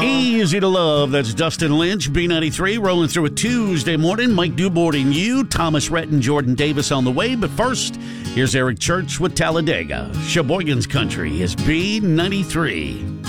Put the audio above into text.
Easy to love. That's Dustin Lynch, B93, rolling through a Tuesday morning. Mike Dubord and you, Thomas Rhett and Jordan Davis on the way. But first, here's Eric Church with Talladega. Sheboygan's Country is B93.